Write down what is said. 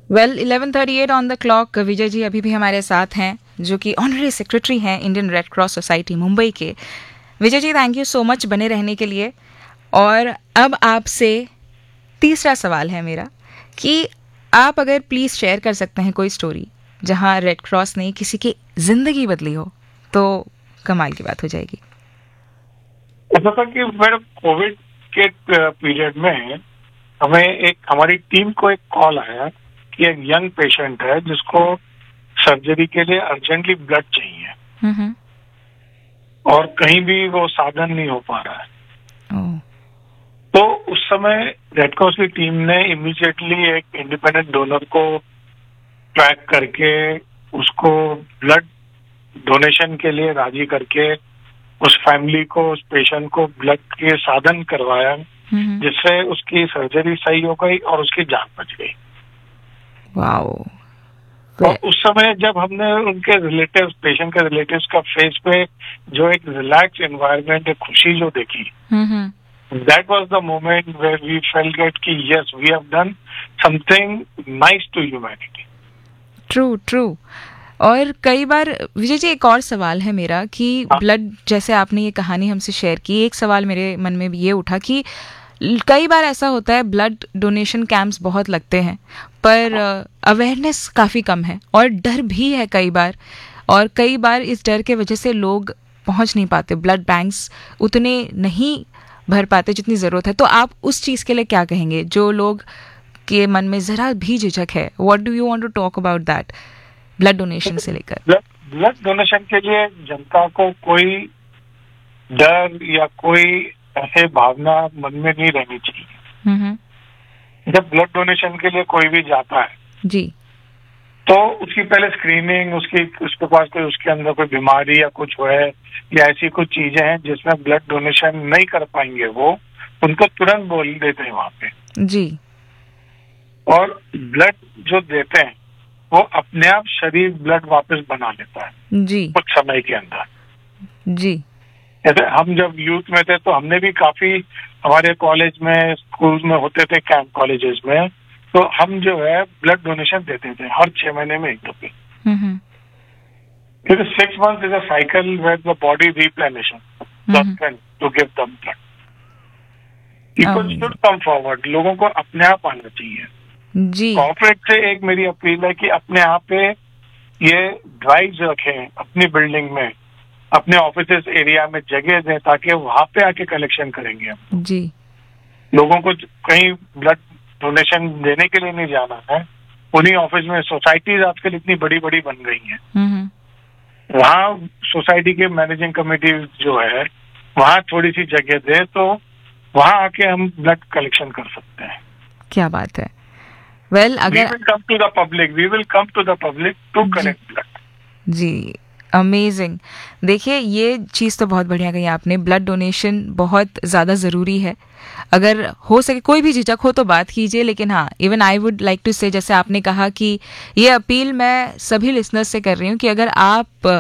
Well 11:38 on the clock. Vijay ji अभी भी हमारे साथ हैं, जो कि ऑनरेरी सेक्रेटरी हैं Indian red cross society Mumbai के। Vijay ji, thank you so much बने रहने के लिए। और अब आपसे तीसरा सवाल है मेरा कि आप अगर प्लीज़ शेयर कर सकते हैं कोई स्टोरी जहां रेड क्रॉस ने किसी की ज़िंदगी बदली हो, तो कमाल की बात हो जाएगी। ऐसा था कि मेरे कोविड के पीरियड में हमारी टीम को एक कॉल आया कि एक यंग पेशेंट है जिसको सर्जरी के लिए अर्जेंटली ब्लड चाहिए हम्म। और कहीं भी वो साधन नहीं हो पा रहा है। ओह। तो उस समय रेड क्रॉस की टीम ने इमीडिएटली एक इंडिपेंडेंट डोनर को ट्रैक करके उसको ब्लड डोनेशन के लिए राजी करके उस फैमिली को, उस पेशेंट को ब्लड के साधन करवाया, जिससे उसकी सर्जरी सही हो गई और उसकी जान बच गई। वाओ। और उस समय जब हमने उनके रिलेटिव्स, पेशेंट के रिलेटिव्स का फेस पे जो एक रिलैक्स एनवायरनमेंट, एक खुशी जो देखी, that was the moment where we felt that कि yes, we have done something nice to humanity. True true. और कई बार विजय जी एक और सवाल है मेरा कि ब्लड, जैसे आपने ये कहानी हमसे शेयर की, एक सवाल मेरे मन में भी ये उठा कि कई बार ऐसा होता है ब्लड डोनेशन कैंप्स बहुत लगते हैं पर अवेयरनेस काफ़ी कम है और डर भी है कई बार, और कई बार इस डर के वजह से लोग पहुंच नहीं पाते, ब्लड बैंक्स उतने नहीं भर पाते जितनी ज़रूरत है। तो आप उस चीज़ के लिए क्या कहेंगे जो लोग के मन में ज़रा भी झिझक है? What do you want to talk about that, blood donation से लेकर? ब्लड डोनेशन के लिए जनता को कोई डर या कोई ऐसे भावना मन में नहीं रहनी चाहिए। जब ब्लड डोनेशन के लिए कोई भी जाता है जी, तो उसकी पहले स्क्रीनिंग, उसके पास कोई, उसके अंदर कोई बीमारी या कुछ है या ऐसी कुछ चीजें हैं जिसमें ब्लड डोनेशन नहीं कर पाएंगे, वो उनको तुरंत बोल देते हैं वहां पे जी। और ब्लड जो देते हैं वो अपने आप शरीर ब्लड वापस बना लेता है जी कुछ समय के अंदर जी। जैसे हम जब यूथ में थे तो हमने भी काफी, हमारे कॉलेज में, स्कूल में होते थे कैंप, कॉलेजेस में, तो हम जो है ब्लड डोनेशन देते थे हर 6 महीने में एक दफे, क्योंकि 6 months is a cycle where the body रिप्लेनिशन to give them blood. People should come forward, लोगों को अपने आप आना चाहिए जी। कॉर्पोरेट से एक मेरी अपील है कि अपने आप पे ये ड्राइव्स रखें, अपनी बिल्डिंग में, अपने ऑफिस एरिया में जगह दें ताकि वहां पे आके कलेक्शन करेंगे हम जी। लोगों को कहीं ब्लड डोनेशन देने के लिए नहीं जाना है। उन्हीं ऑफिस में सोसाइटीज आजकल इतनी बड़ी बड़ी बन गई हैं, वहाँ सोसाइटी के मैनेजिंग कमेटी जो है वहाँ थोड़ी सी जगह दे तो वहाँ आके हम ब्लड कलेक्शन कर सकते हैं। क्या बात है। वेल, अगर we will come to the public to collect blood. Ji, amazing. देखिए, ये चीज़ तो बहुत बढ़िया कही आपने, ब्लड डोनेशन बहुत ज़्यादा ज़रूरी है। अगर हो सके कोई भी झिझक हो तो बात कीजिए, लेकिन हाँ, even I would like to से, जैसे आपने कहा कि ये अपील मैं सभी लिसनर्स से कर रही हूँ कि अगर आप